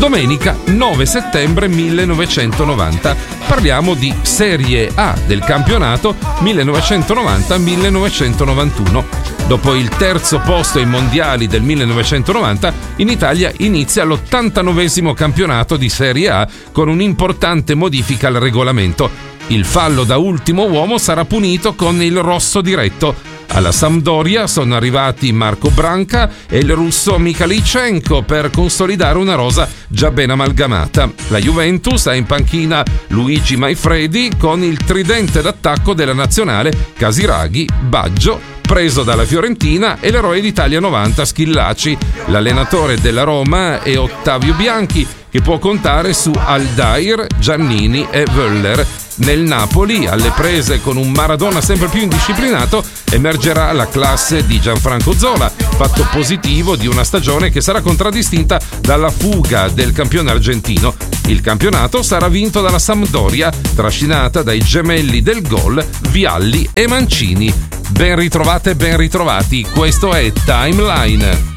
Domenica 9 settembre 1990. Parliamo di Serie A del campionato 1990-1991. Dopo il terzo posto ai mondiali del 1990, in Italia inizia l'89esimo campionato di Serie A con un'importante modifica al regolamento. Il fallo da ultimo uomo sarà punito con il rosso diretto. Alla Sampdoria sono arrivati Marco Branca e il russo Mikhailichenko per consolidare una rosa già ben amalgamata. La Juventus ha in panchina Luigi Maifredi con il tridente d'attacco della nazionale Casiraghi, Baggio, preso dalla Fiorentina, e l'eroe d'Italia 90 Schillaci. L'allenatore della Roma è Ottavio Bianchi, che può contare su Aldair, Giannini e Völler. Nel Napoli, alle prese con un Maradona sempre più indisciplinato, emergerà la classe di Gianfranco Zola, fatto positivo di una stagione che sarà contraddistinta dalla fuga del campione argentino. Il campionato sarà vinto dalla Sampdoria, trascinata dai gemelli del gol Vialli e Mancini. Ben ritrovate e ben ritrovati, questo è Timeline.